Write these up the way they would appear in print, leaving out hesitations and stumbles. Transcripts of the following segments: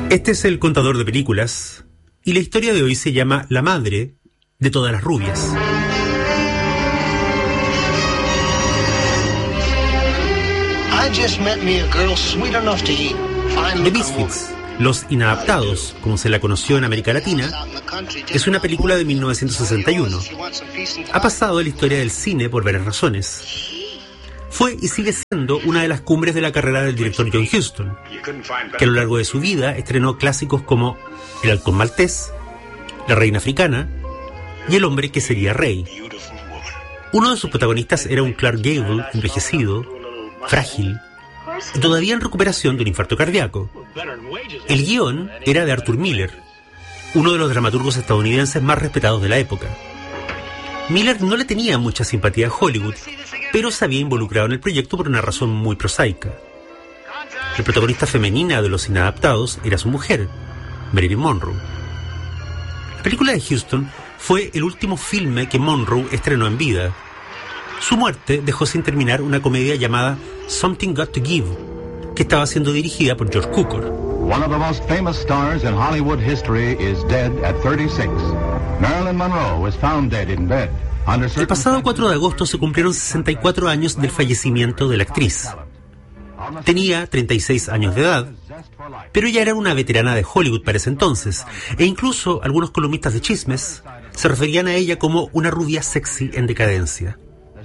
Este es el contador de películas y la historia de hoy se llama La madre de todas las rubias. The Misfits, Los Inadaptados, como se la conoció en América Latina, es una película de 1961. Ha pasado a la historia del cine por varias razones. Fue y sigue siendo una de las cumbres de la carrera del director John Huston, que a lo largo de su vida estrenó clásicos como El halcón maltés, La reina africana y El hombre que sería rey. Uno de sus protagonistas era un Clark Gable envejecido, frágil y todavía en recuperación de un infarto cardíaco. El guión era de Arthur Miller, uno de los dramaturgos estadounidenses más respetados de la época. Miller no le tenía mucha simpatía a Hollywood, pero se había involucrado en el proyecto por una razón muy prosaica. La protagonista femenina de Los Inadaptados era su mujer, Marilyn Monroe. La película de Huston fue el último filme que Monroe estrenó en vida. Su muerte dejó sin terminar una comedia llamada Something Got to Give, que estaba siendo dirigida por George Cukor. One of the most famous stars in Hollywood history is dead at 36. Marilyn Monroe was found dead in bed. El pasado 4 de agosto se cumplieron 64 años del fallecimiento de la actriz. Tenía 36 años de edad, pero ya era una veterana de Hollywood para ese entonces, e incluso algunos columnistas de chismes se referían a ella como una rubia sexy en decadencia.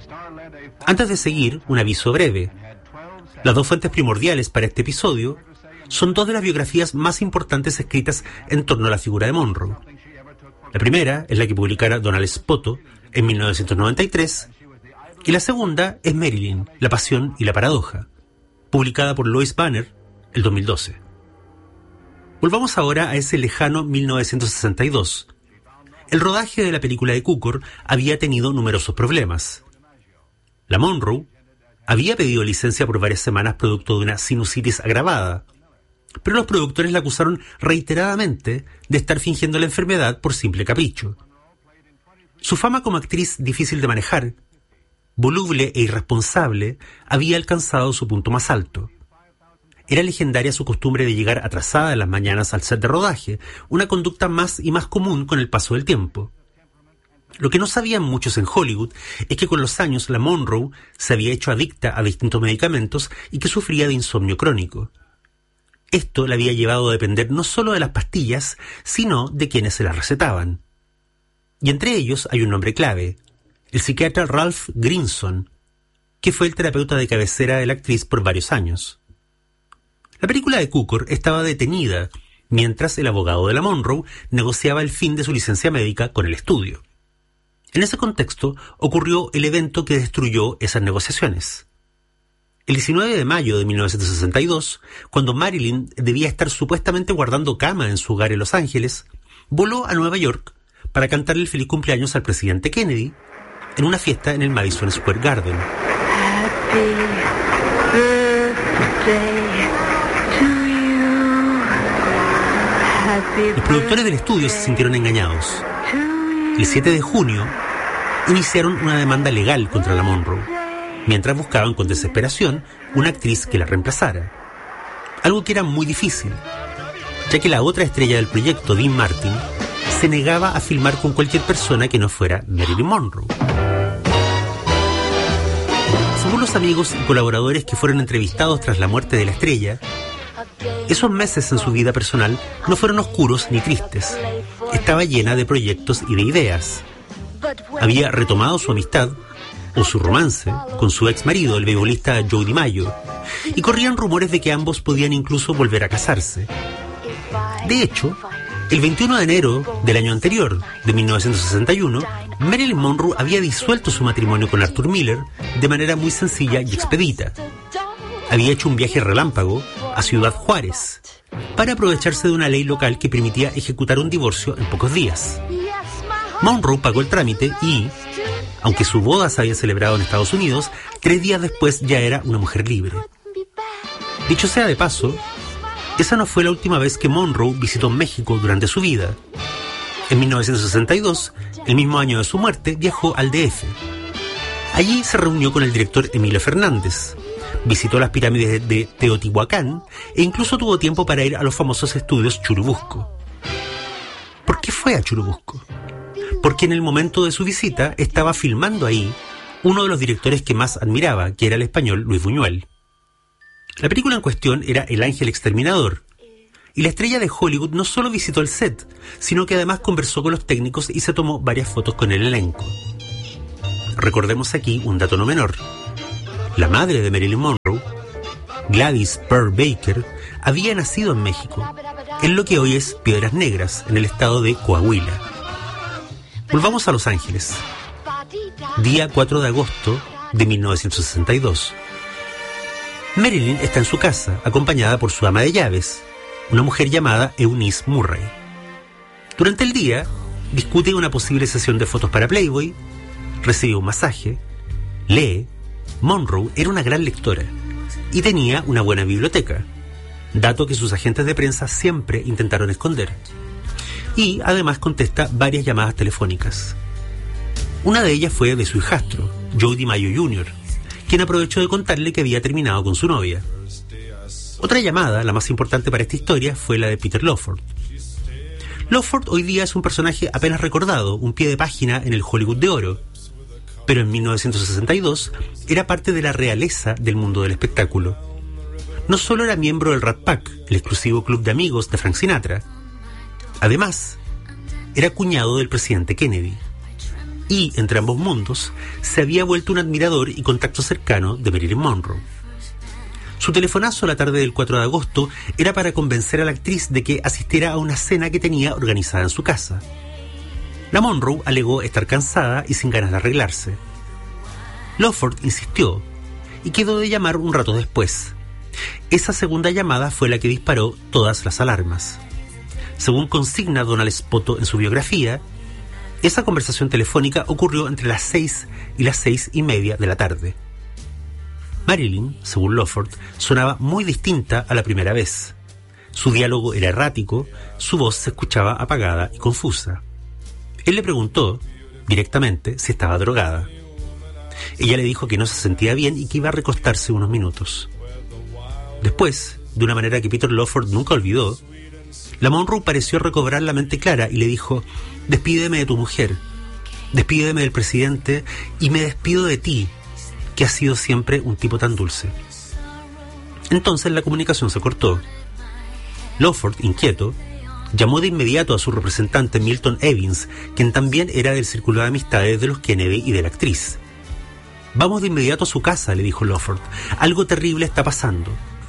Antes de seguir, un aviso breve. Las dos fuentes primordiales para este episodio son dos de las biografías más importantes escritas en torno a la figura de Monroe. La primera es la que publicara Donald Spoto en 1993, y la segunda es Marilyn, La pasión y la paradoja, publicada por Lois Banner el 2012. Volvamos ahora a ese lejano 1962. El rodaje de la película de Cukor había tenido numerosos problemas. La Monroe había pedido licencia por varias semanas producto de una sinusitis agravada, pero los productores la acusaron reiteradamente de estar fingiendo la enfermedad por simple capricho. Su fama como actriz difícil de manejar, voluble e irresponsable, había alcanzado su punto más alto. Era legendaria su costumbre de llegar atrasada en las mañanas al set de rodaje, una conducta más y más común con el paso del tiempo. Lo que no sabían muchos en Hollywood es que con los años la Monroe se había hecho adicta a distintos medicamentos y que sufría de insomnio crónico. Esto la había llevado a depender no solo de las pastillas, sino de quienes se las recetaban. Y entre ellos hay un nombre clave, el psiquiatra Ralph Grinson, que fue el terapeuta de cabecera de la actriz por varios años. La película de Cukor estaba detenida mientras el abogado de la Monroe negociaba el fin de su licencia médica con el estudio. En ese contexto ocurrió el evento que destruyó esas negociaciones. El 19 de mayo de 1962, cuando Marilyn debía estar supuestamente guardando cama en su hogar en Los Ángeles, voló a Nueva York para cantarle el feliz cumpleaños al presidente Kennedy en una fiesta en el Madison Square Garden. Happy birthday to you. Happy Los productores del estudio se sintieron engañados. El 7 de junio iniciaron una demanda legal contra la Monroe, mientras buscaban con desesperación una actriz que la reemplazara. Algo que era muy difícil, ya que la otra estrella del proyecto, Dean Martin, se negaba a filmar con cualquier persona que no fuera Marilyn Monroe. Según los amigos y colaboradores que fueron entrevistados tras la muerte de la estrella, esos meses en su vida personal no fueron oscuros ni tristes. Estaba llena de proyectos y de ideas. Había retomado su amistad, o su romance, con su ex marido, el beisbolista Joe DiMaggio, y corrían rumores de que ambos podían incluso volver a casarse. De hecho, el 21 de enero del año anterior, de 1961, Marilyn Monroe había disuelto su matrimonio con Arthur Miller de manera muy sencilla y expedita. Había hecho un viaje relámpago a Ciudad Juárez para aprovecharse de una ley local que permitía ejecutar un divorcio en pocos días. Monroe pagó el trámite y, aunque su boda se había celebrado en Estados Unidos, 3 días después ya era una mujer libre. Dicho sea de paso, esa no fue la última vez que Monroe visitó México durante su vida. En 1962, el mismo año de su muerte, viajó al DF. Allí se reunió con el director Emilio Fernández, visitó las pirámides de Teotihuacán e incluso tuvo tiempo para ir a los famosos estudios Churubusco. ¿Por qué fue a Churubusco? Porque en el momento de su visita estaba filmando ahí uno de los directores que más admiraba, que era el español Luis Buñuel. La película en cuestión era El Ángel Exterminador, y la estrella de Hollywood no solo visitó el set, sino que además conversó con los técnicos y se tomó varias fotos con el elenco. Recordemos aquí un dato no menor. La madre de Marilyn Monroe, Gladys Pearl Baker, había nacido en México, en lo que hoy es Piedras Negras, en el estado de Coahuila. Volvamos a Los Ángeles. Día 4 de agosto de 1962. Marilyn está en su casa, acompañada por su ama de llaves, una mujer llamada Eunice Murray. Durante el día, discute una posible sesión de fotos para Playboy, recibe un masaje, lee. Monroe era una gran lectora y tenía una buena biblioteca, dato que sus agentes de prensa siempre intentaron esconder. Y además contesta varias llamadas telefónicas. Una de ellas fue de su hijastro, Joe DiMaggio Jr., quien aprovechó de contarle que había terminado con su novia. Otra llamada, la más importante para esta historia, fue la de Peter Lawford. Lawford hoy día es un personaje apenas recordado, un pie de página en el Hollywood de oro, pero en 1962 era parte de la realeza del mundo del espectáculo. No solo era miembro del Rat Pack, el exclusivo club de amigos de Frank Sinatra, además era cuñado del presidente Kennedy. Y, entre ambos mundos, se había vuelto un admirador y contacto cercano de Marilyn Monroe. Su telefonazo la tarde del 4 de agosto era para convencer a la actriz de que asistiera a una cena que tenía organizada en su casa. La Monroe alegó estar cansada y sin ganas de arreglarse. Lawford insistió y quedó de llamar un rato después. Esa segunda llamada fue la que disparó todas las alarmas. Según consigna Donald Spoto en su biografía, esa conversación telefónica ocurrió entre las 6 y las 6:30 de la tarde. Marilyn, según Lawford, sonaba muy distinta a la primera vez. Su diálogo era errático, su voz se escuchaba apagada y confusa. Él le preguntó, directamente, si estaba drogada. Ella le dijo que no se sentía bien y que iba a recostarse unos minutos. Después, de una manera que Peter Lawford nunca olvidó, la Monroe pareció recobrar la mente clara y le dijo: «Despídeme de tu mujer, despídeme del presidente y me despido de ti, que has sido siempre un tipo tan dulce». Entonces la comunicación se cortó. Lawford, inquieto, llamó de inmediato a su representante Milton Evans, quien también era del círculo de amistades de los Kennedy y de la actriz. «Vamos de inmediato a su casa», le dijo Lawford. «Algo terrible está pasando».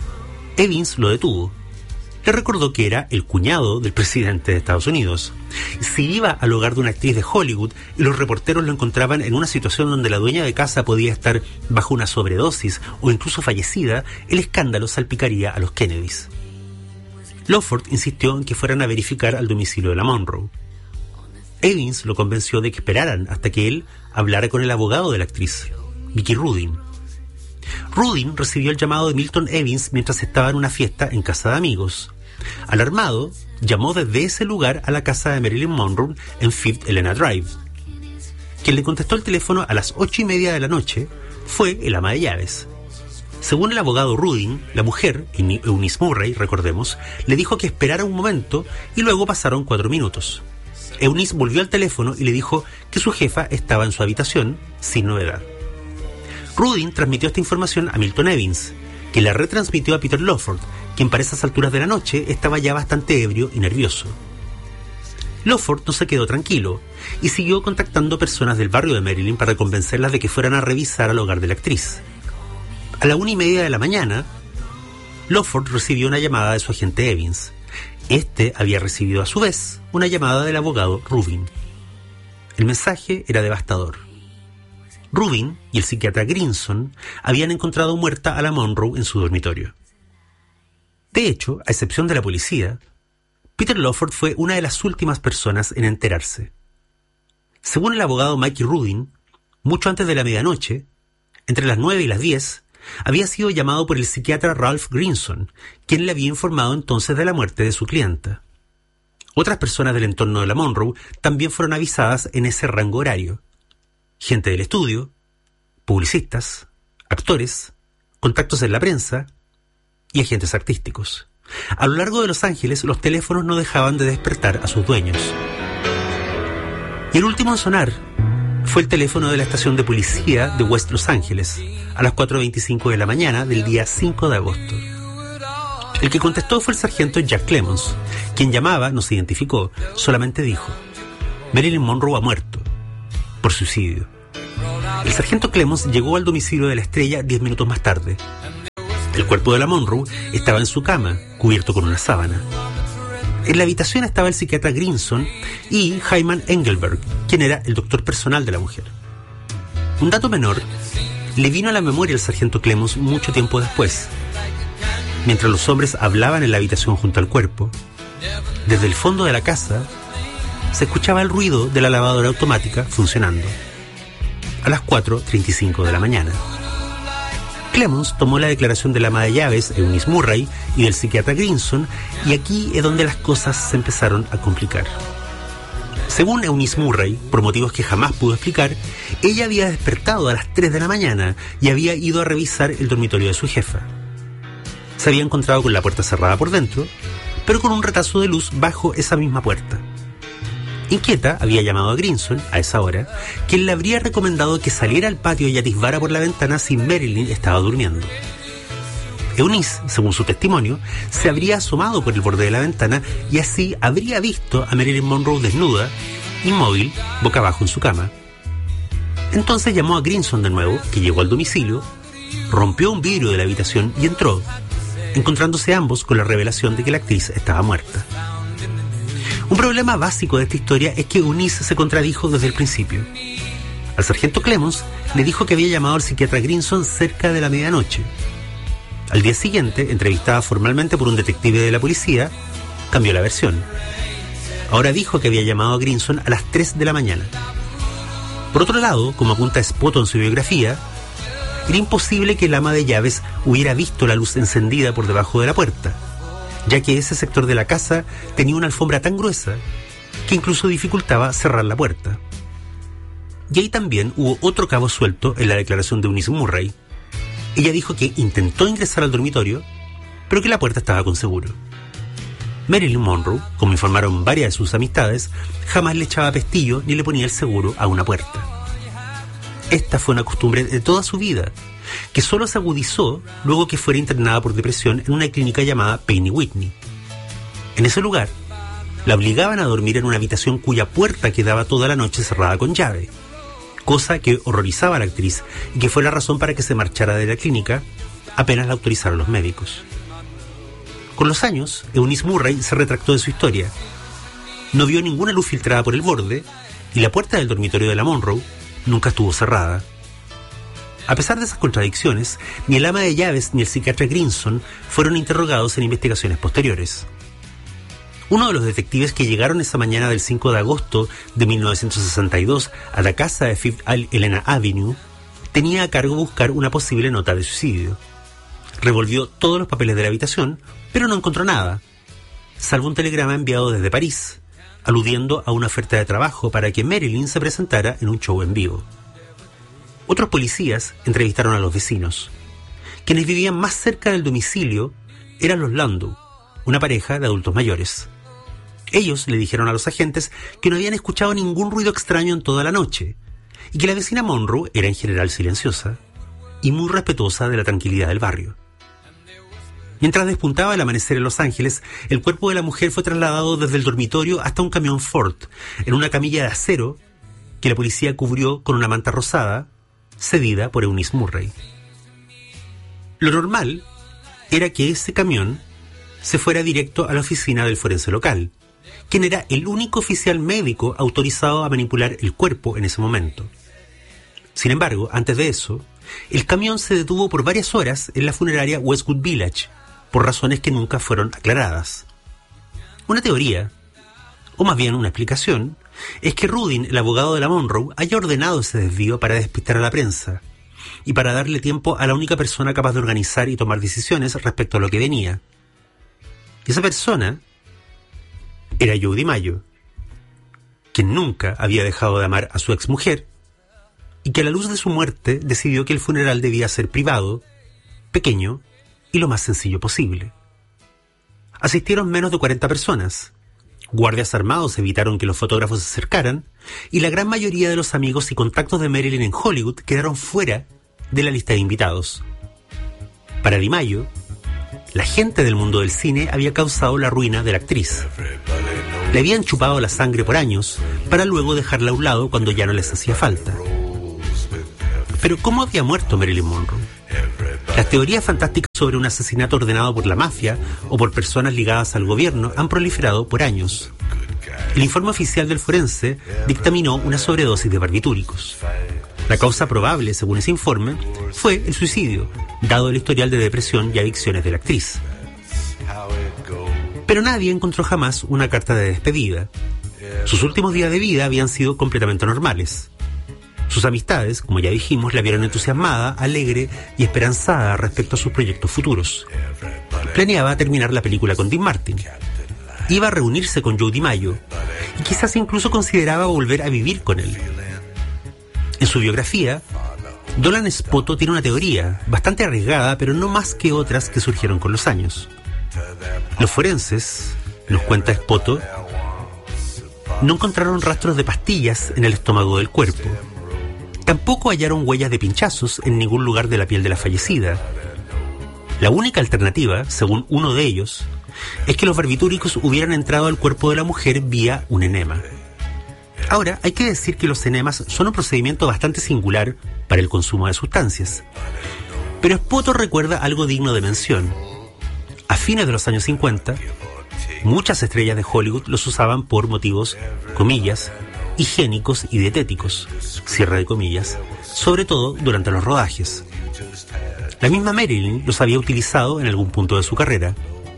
Evans lo detuvo. Le recordó que era el cuñado del presidente de Estados Unidos. Si iba al hogar de una actriz de Hollywood y los reporteros lo encontraban en una situación donde la dueña de casa podía estar bajo una sobredosis o incluso fallecida, el escándalo salpicaría a los Kennedys. Lawford insistió en que fueran a verificar al domicilio de la Monroe. Evans lo convenció de que esperaran hasta que él hablara con el abogado de la actriz, Vicky Rudin. Rudin recibió el llamado de Milton Evans mientras estaba en una fiesta en casa de amigos. Alarmado, llamó desde ese lugar a la casa de Marilyn Monroe en Fifth Helena Drive. Quien le contestó el teléfono a las 8:30 de la noche fue el ama de llaves. Según el abogado Rudin, la mujer, Eunice Murray, recordemos, le dijo que esperara un momento y luego pasaron 4 minutos. Eunice volvió al teléfono y le dijo que su jefa estaba en su habitación, sin novedad. Rudin transmitió esta información a Milton Evans, que la retransmitió a Peter Lawford, quien para esas alturas de la noche estaba ya bastante ebrio y nervioso. Lawford no se quedó tranquilo y siguió contactando personas del barrio de Maryland para convencerlas de que fueran a revisar al hogar de la actriz. A la 1:30 de la mañana, Lawford recibió una llamada de su agente Evans. Este había recibido a su vez una llamada del abogado Rubin. El mensaje era devastador. Rubin y el psiquiatra Grinson habían encontrado muerta a la Monroe en su dormitorio. De hecho, a excepción de la policía, Peter Lawford fue una de las últimas personas en enterarse. Según el abogado Mikey Rudin, mucho antes de la medianoche, entre las 9 y las 10, había sido llamado por el psiquiatra Ralph Grinson, quien le había informado entonces de la muerte de su clienta. Otras personas del entorno de la Monroe también fueron avisadas en ese rango horario. Gente del estudio, publicistas, actores, contactos en la prensa y agentes artísticos. A lo largo de Los Ángeles, los teléfonos no dejaban de despertar a sus dueños. Y el último en sonar fue el teléfono de la estación de policía de West Los Ángeles, a las 4:25 de la mañana del día 5 de agosto. El que contestó fue el sargento Jack Clemons. Quien llamaba no se identificó, solamente dijo: Marilyn Monroe ha muerto por suicidio. El sargento Clemons llegó al domicilio de la estrella 10 minutos más tarde. El cuerpo de la Monroe estaba en su cama, cubierto con una sábana. En la habitación estaba el psiquiatra Grinson y Hyman Engelberg, quien era el doctor personal de la mujer. Un dato menor le vino a la memoria al sargento Clemons mucho tiempo después. Mientras los hombres hablaban en la habitación junto al cuerpo, desde el fondo de la casa se escuchaba el ruido de la lavadora automática funcionando. A las 4:35 de la mañana. Clemons tomó la declaración de la ama de llaves, Eunice Murray, y del psiquiatra Grinson, y aquí es donde las cosas se empezaron a complicar. Según Eunice Murray, por motivos que jamás pudo explicar, ella había despertado a las 3 de la mañana y había ido a revisar el dormitorio de su jefa. Se había encontrado con la puerta cerrada por dentro, pero con un retazo de luz bajo esa misma puerta. Inquieta, había llamado a Grinson a esa hora, quien le habría recomendado que saliera al patio y atisbara por la ventana si Marilyn estaba durmiendo. Eunice, según su testimonio, se habría asomado por el borde de la ventana y así habría visto a Marilyn Monroe desnuda, inmóvil, boca abajo en su cama. Entonces llamó a Grinson de nuevo, que llegó al domicilio, rompió un vidrio de la habitación y entró, encontrándose ambos con la revelación de que la actriz estaba muerta. Un problema básico de esta historia es que Eunice se contradijo desde el principio. Al sargento Clemons le dijo que había llamado al psiquiatra Grinson cerca de la medianoche. Al día siguiente, entrevistada formalmente por un detective de la policía, cambió la versión. Ahora dijo que había llamado a Grinson a las 3 de la mañana. Por otro lado, como apunta Spoto en su biografía, era imposible que el ama de llaves hubiera visto la luz encendida por debajo de la puerta, ya que ese sector de la casa tenía una alfombra tan gruesa que incluso dificultaba cerrar la puerta. Y ahí también hubo otro cabo suelto en la declaración de Eunice Murray. Ella dijo que intentó ingresar al dormitorio, pero que la puerta estaba con seguro. Marilyn Monroe, como informaron varias de sus amistades, jamás le echaba pestillo ni le ponía el seguro a una puerta. Esta fue una costumbre de toda su vida, que solo se agudizó luego que fuera internada por depresión en una clínica llamada Penny Whitney. En ese lugar, la obligaban a dormir en una habitación cuya puerta quedaba toda la noche cerrada con llave, cosa que horrorizaba a la actriz y que fue la razón para que se marchara de la clínica apenas la autorizaron los médicos. Con los años, Eunice Murray se retractó de su historia. No vio ninguna luz filtrada por el borde y la puerta del dormitorio de la Monroe nunca estuvo cerrada. A pesar de esas contradicciones, ni el ama de llaves ni el psiquiatra Grinson fueron interrogados en investigaciones posteriores. Uno de los detectives que llegaron esa mañana del 5 de agosto de 1962 a la casa de Fifth Helena Avenue tenía a cargo buscar una posible nota de suicidio. Revolvió todos los papeles de la habitación, pero no encontró nada, salvo un telegrama enviado desde París, aludiendo a una oferta de trabajo para que Marilyn se presentara en un show en vivo. Otros policías entrevistaron a los vecinos. Quienes vivían más cerca del domicilio eran los Landau, una pareja de adultos mayores. Ellos le dijeron a los agentes que no habían escuchado ningún ruido extraño en toda la noche y que la vecina Monroe era en general silenciosa y muy respetuosa de la tranquilidad del barrio. Mientras despuntaba el amanecer en Los Ángeles, el cuerpo de la mujer fue trasladado desde el dormitorio hasta un camión Ford, en una camilla de acero que la policía cubrió con una manta rosada cedida por Eunice Murray. Lo normal era que ese camión se fuera directo a la oficina del forense local, quien era el único oficial médico autorizado a manipular el cuerpo en ese momento. Sin embargo, antes de eso, el camión se detuvo por varias horas en la funeraria Westwood Village, por razones que nunca fueron aclaradas. Una teoría, o más bien una explicación, es que Rudin, el abogado de la Monroe, haya ordenado ese desvío para despistar a la prensa y para darle tiempo a la única persona capaz de organizar y tomar decisiones respecto a lo que venía. Y esa persona era Joe DiMaggio, quien nunca había dejado de amar a su exmujer y que a la luz de su muerte decidió que el funeral debía ser privado pequeño y lo más sencillo posible. Asistieron menos de 40 personas. Guardias armados evitaron que los fotógrafos se acercaran y la gran mayoría de los amigos y contactos de Marilyn en Hollywood quedaron fuera de la lista de invitados. Para DiMaggio, la gente del mundo del cine había causado la ruina de la actriz. Le habían chupado la sangre por años para luego dejarla a un lado cuando ya no les hacía falta. Pero ¿cómo había muerto Marilyn Monroe? Las teorías fantásticas sobre un asesinato ordenado por la mafia o por personas ligadas al gobierno han proliferado por años. El informe oficial del forense dictaminó una sobredosis de barbitúricos. La causa probable, según ese informe, fue el suicidio, dado el historial de depresión y adicciones de la actriz. Pero nadie encontró jamás una carta de despedida. Sus últimos días de vida habían sido completamente normales. Sus amistades, como ya dijimos, la vieron entusiasmada, alegre y esperanzada respecto a sus proyectos futuros. Planeaba terminar la película con Dean Martin. Iba a reunirse con Joe DiMaggio y quizás incluso consideraba volver a vivir con él. En su biografía, Dolan Spoto tiene una teoría bastante arriesgada, pero no más que otras que surgieron con los años. Los forenses, nos cuenta Spoto, no encontraron rastros de pastillas en el estómago del cuerpo. Tampoco hallaron huellas de pinchazos en ningún lugar de la piel de la fallecida. La única alternativa, según uno de ellos, es que los barbitúricos hubieran entrado al cuerpo de la mujer vía un enema. Ahora, hay que decir que los enemas son un procedimiento bastante singular para el consumo de sustancias. Pero Spoto recuerda algo digno de mención. A fines de los años 50, muchas estrellas de Hollywood los usaban por motivos, comillas, higiénicos y dietéticos, cierre de comillas, sobre todo durante los rodajes. La misma Marilyn los había utilizado en algún punto de su carrera.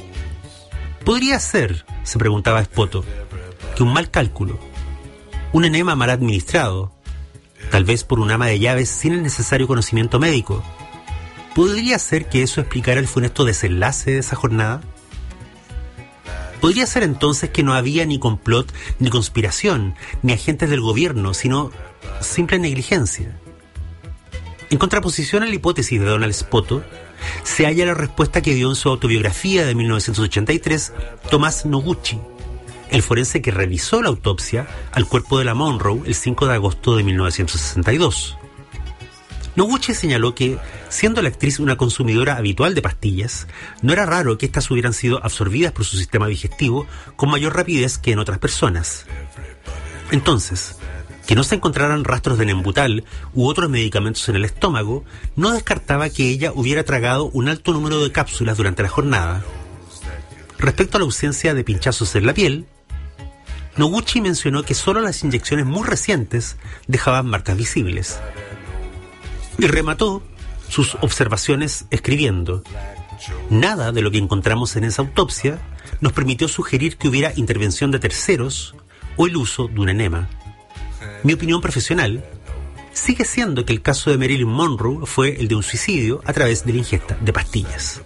¿Podría ser, se preguntaba Spoto, que un mal cálculo, un enema mal administrado, tal vez por un ama de llaves sin el necesario conocimiento médico, podría ser que eso explicara el funesto desenlace de esa jornada? ¿Podría ser entonces que no había ni complot, ni conspiración, ni agentes del gobierno, sino simple negligencia? En contraposición a la hipótesis de Donald Spoto, se halla la respuesta que dio en su autobiografía de 1983 Tomás Noguchi, el forense que realizó la autopsia al cuerpo de la Monroe el 5 de agosto de 1962. Noguchi señaló que, siendo la actriz una consumidora habitual de pastillas, no era raro que éstas hubieran sido absorbidas por su sistema digestivo con mayor rapidez que en otras personas. Entonces, que no se encontraran rastros de Nembutal u otros medicamentos en el estómago no descartaba que ella hubiera tragado un alto número de cápsulas durante la jornada. Respecto a la ausencia de pinchazos en la piel, Noguchi mencionó que solo las inyecciones muy recientes dejaban marcas visibles. Y remató sus observaciones escribiendo: nada de lo que encontramos en esa autopsia nos permitió sugerir que hubiera intervención de terceros o el uso de un enema. Mi opinión profesional sigue siendo que el caso de Marilyn Monroe fue el de un suicidio a través de la ingesta de pastillas.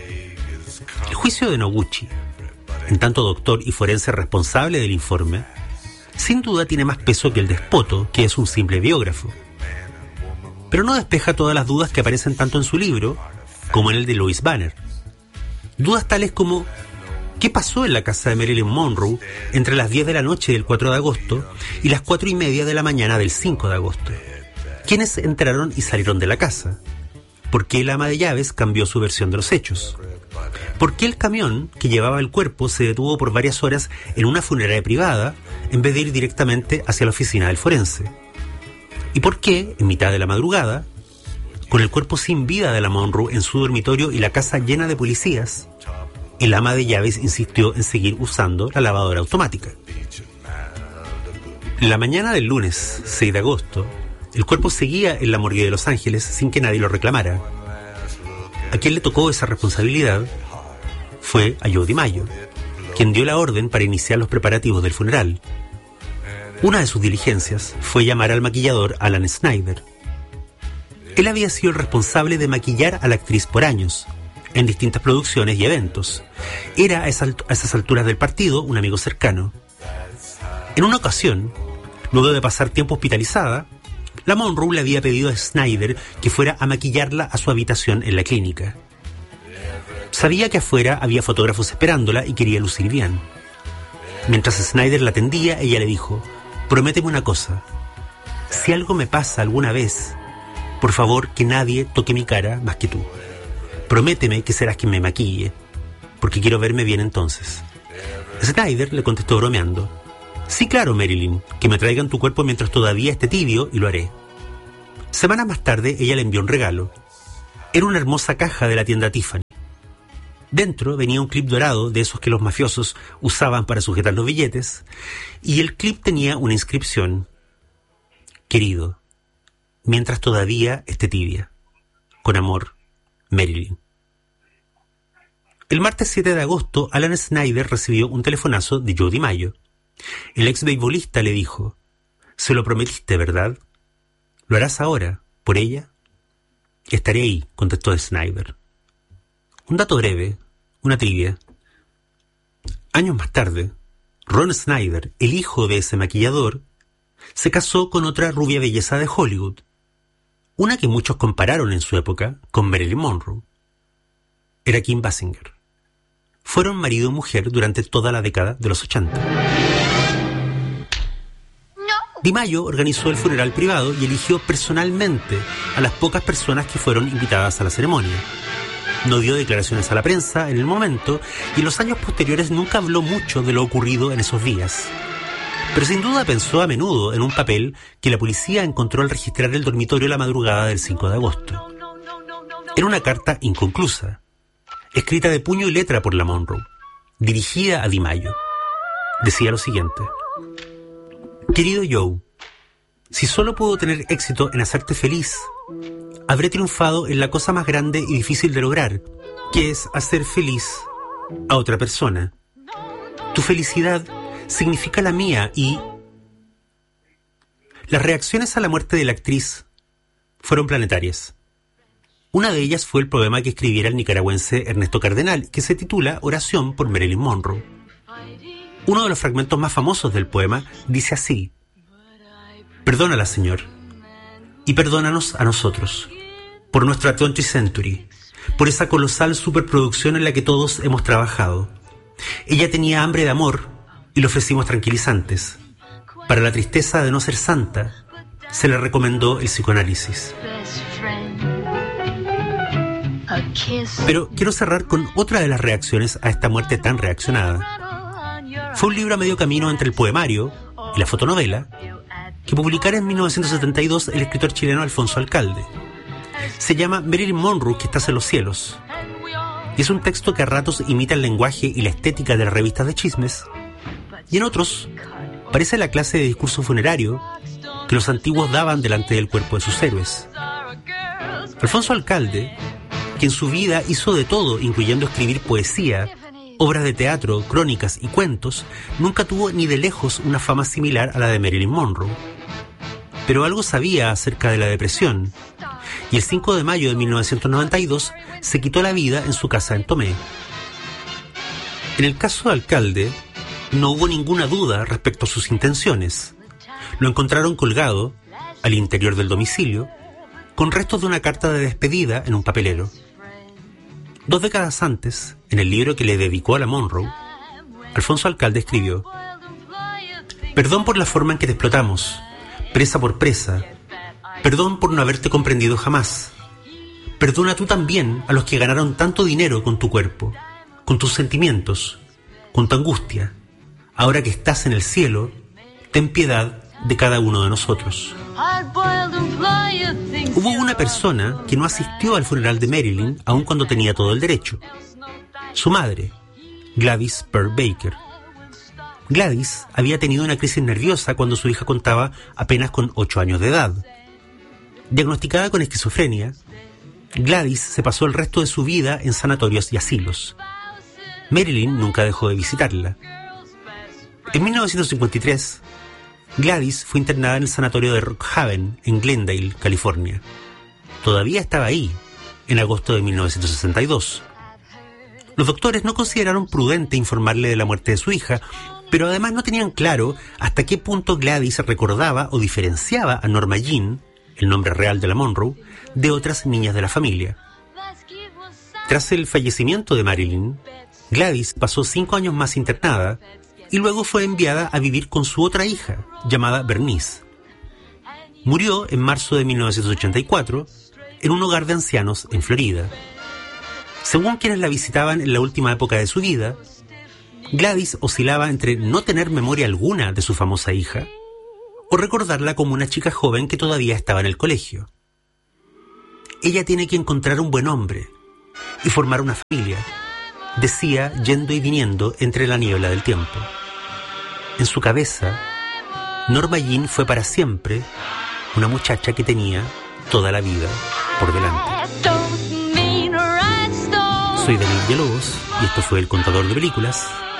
El juicio de Noguchi, en tanto doctor y forense responsable del informe, sin duda tiene más peso que el de Spoto, que es un simple biógrafo. Pero no despeja todas las dudas que aparecen tanto en su libro como en el de Lois Banner. Dudas tales como: ¿qué pasó en la casa de Marilyn Monroe entre las 10 de la noche del 4 de agosto y las 4:30 de la mañana del 5 de agosto? ¿Quiénes entraron y salieron de la casa? ¿Por qué el ama de llaves cambió su versión de los hechos? ¿Por qué el camión que llevaba el cuerpo se detuvo por varias horas en una funeraria privada en vez de ir directamente hacia la oficina del forense? ¿Y por qué, en mitad de la madrugada, con el cuerpo sin vida de la Monroe en su dormitorio y la casa llena de policías, el ama de llaves insistió en seguir usando la lavadora automática? La mañana del lunes 6 de agosto, el cuerpo seguía en la morgue de Los Ángeles sin que nadie lo reclamara. A quien le tocó esa responsabilidad fue a Joe DiMaggio, quien dio la orden para iniciar los preparativos del funeral. Una de sus diligencias fue llamar al maquillador Alan Snyder. Él había sido el responsable de maquillar a la actriz por años, en distintas producciones y eventos. Era a esas alturas del partido un amigo cercano. En una ocasión, luego de pasar tiempo hospitalizada, la Monroe le había pedido a Snyder que fuera a maquillarla a su habitación en la clínica. Sabía que afuera había fotógrafos esperándola y quería lucir bien. Mientras Snyder la atendía, ella le dijo: prométeme una cosa. Si algo me pasa alguna vez, por favor que nadie toque mi cara más que tú. Prométeme que serás quien me maquille, porque quiero verme bien entonces. Snyder le contestó bromeando: sí, claro, Marilyn, que me traigan tu cuerpo mientras todavía esté tibio y lo haré. Semanas más tarde, ella le envió un regalo. Era una hermosa caja de la tienda Tiffany. Dentro venía un clip dorado de esos que los mafiosos usaban para sujetar los billetes, y el clip tenía una inscripción: querido, mientras todavía esté tibia. Con amor, Marilyn. El martes 7 de agosto, Alan Snyder recibió un telefonazo de Joe DiMaggio. El ex beisbolista le dijo: se lo prometiste, ¿verdad? ¿Lo harás ahora, por ella? Estaré ahí, contestó Snyder. Un dato breve, una trivia. Años más tarde, Ron Snyder, el hijo de ese maquillador, se casó con otra rubia belleza de Hollywood, una que muchos compararon en su época con Marilyn Monroe. Era Kim Basinger. Fueron marido y mujer durante toda la década de los 80. DiMaggio organizó el funeral privado y eligió personalmente a las pocas personas que fueron invitadas a la ceremonia. No dio declaraciones a la prensa en el momento y en los años posteriores nunca habló mucho de lo ocurrido en esos días. Pero sin duda pensó a menudo en un papel que la policía encontró al registrar el dormitorio la madrugada del 5 de agosto. Era una carta inconclusa, escrita de puño y letra por la Monroe, dirigida a DiMaggio. Decía lo siguiente: querido Joe, si solo puedo tener éxito en hacerte feliz, habré triunfado en la cosa más grande y difícil de lograr, que es hacer feliz a otra persona. Tu felicidad significa la mía y... Las reacciones a la muerte de la actriz fueron planetarias. Una de ellas fue el poema que escribiera el nicaragüense Ernesto Cardenal, que se titula Oración por Marilyn Monroe. Uno de los fragmentos más famosos del poema dice así: perdónala, Señor, y perdónanos a nosotros, por nuestra 20th Century, por esa colosal superproducción en la que todos hemos trabajado. Ella tenía hambre de amor y le ofrecimos tranquilizantes. Para la tristeza de no ser santa, se le recomendó el psicoanálisis. Pero quiero cerrar con otra de las reacciones a esta muerte tan reaccionada. Fue un libro a medio camino entre el poemario y la fotonovela que publicara en 1972 el escritor chileno Alfonso Alcalde. Se llama Marilyn Monroe, que estás en los cielos. Y es un texto que a ratos imita el lenguaje y la estética de las revistas de chismes, y en otros parece la clase de discurso funerario que los antiguos daban delante del cuerpo de sus héroes. Alfonso Alcalde, que en su vida hizo de todo, incluyendo escribir poesía, obras de teatro, crónicas y cuentos, nunca tuvo ni de lejos una fama similar a la de Marilyn Monroe. Pero algo sabía acerca de la depresión, y el 5 de mayo de 1992 se quitó la vida en su casa en Tomé. En el caso de Alcalde, no hubo ninguna duda respecto a sus intenciones. Lo encontraron colgado, al interior del domicilio, con restos de una carta de despedida en un papelero. 2 décadas antes, en el libro que le dedicó a la Monroe, Alfonso Alcalde escribió: perdón por la forma en que te explotamos, presa por presa. Perdón por no haberte comprendido jamás. Perdona tú también a los que ganaron tanto dinero con tu cuerpo, con tus sentimientos, con tu angustia. Ahora que estás en el cielo, ten piedad de cada uno de nosotros. Hubo una persona que no asistió al funeral de Marilyn aun cuando tenía todo el derecho: su madre, Gladys Pearl Baker. Gladys había tenido una crisis nerviosa cuando su hija contaba apenas con 8 años de edad. Diagnosticada con esquizofrenia, Gladys se pasó el resto de su vida en sanatorios y asilos. Marilyn nunca dejó de visitarla. En 1953, Gladys fue internada en el sanatorio de Rock Haven, en Glendale, California. Todavía estaba ahí, en agosto de 1962. Los doctores no consideraron prudente informarle de la muerte de su hija, pero además no tenían claro hasta qué punto Gladys recordaba o diferenciaba a Norma Jean, el nombre real de la Monroe, de otras niñas de la familia. Tras el fallecimiento de Marilyn, Gladys pasó 5 años más internada y luego fue enviada a vivir con su otra hija, llamada Bernice. Murió en marzo de 1984 en un hogar de ancianos en Florida. Según quienes la visitaban en la última época de su vida, Gladys oscilaba entre no tener memoria alguna de su famosa hija o recordarla como una chica joven que todavía estaba en el colegio. Ella tiene que encontrar un buen hombre y formar una familia, decía yendo y viniendo entre la niebla del tiempo. En su cabeza, Norma Jean fue para siempre una muchacha que tenía toda la vida por delante. Soy Daniel Villalobos y esto fue El Contador de Películas.